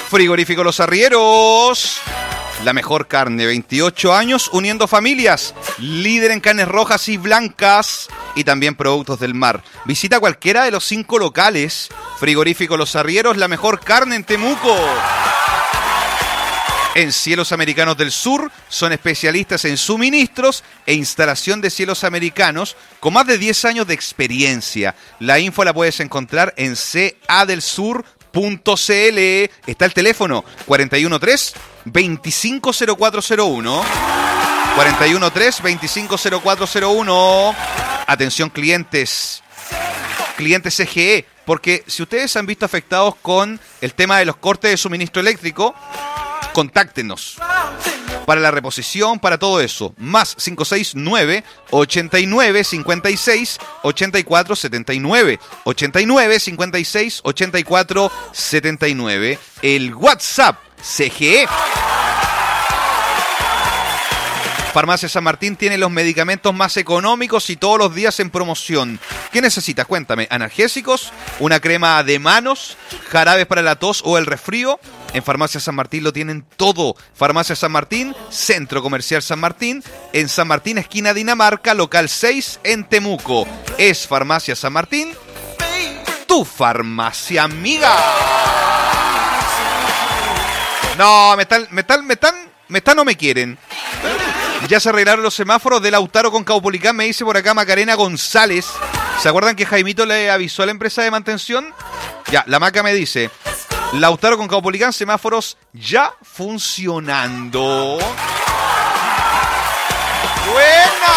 Frigorífico Los Arrieros. La mejor carne, 28 años uniendo familias. Líder en carnes rojas y blancas y también productos del mar. Visita cualquiera de los 5 locales. Frigorífico Los Arrieros, la mejor carne en Temuco. En Cielos Americanos del Sur son especialistas en suministros e instalación de cielos americanos con más de 10 años de experiencia. La info la puedes encontrar en cadelsur.cl. Está el teléfono 413-250401. 413-250401. Atención clientes CGE, porque si ustedes han visto afectados con el tema de los cortes de suministro eléctrico, contáctenos para la reposición, para todo eso. Más 569-89-56-84-79. 89-56-84-79. El WhatsApp CGE. Farmacia San Martín tiene los medicamentos más económicos y todos los días en promoción. ¿Qué necesitas? Cuéntame. ¿Analgésicos? ¿Una crema de manos? ¿Jarabes para la tos o el resfrío? En Farmacia San Martín lo tienen todo. Farmacia San Martín, Centro Comercial San Martín, en San Martín, esquina Dinamarca, local 6 en Temuco. Es Farmacia San Martín, tu farmacia amiga. No, no me quieren. Ya se arreglaron los semáforos de Lautaro con Caupolicán, me dice por acá Macarena González. ¿Se acuerdan que Jaimito le avisó a la empresa de mantención? Ya, la Maca me dice, Lautaro con Caupolicán, semáforos ya funcionando. ¡Buena!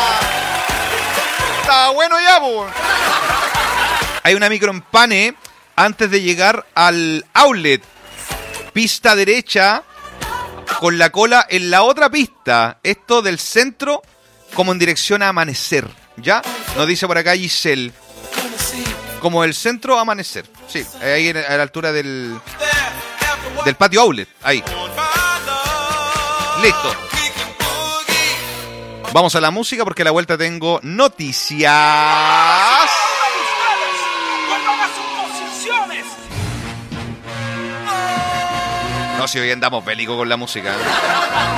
Está bueno ya, po. Hay una micro en Pane antes de llegar al outlet. Pista derecha con la cola en la otra pista. Esto del centro como en dirección a Amanecer. ¿Ya? Nos dice por acá Giselle. Como el centro a Amanecer. Sí, ahí a la altura del patio outlet. Ahí. Listo. Vamos a la música porque a la vuelta tengo noticias. No, si hoy andamos bélico con la música.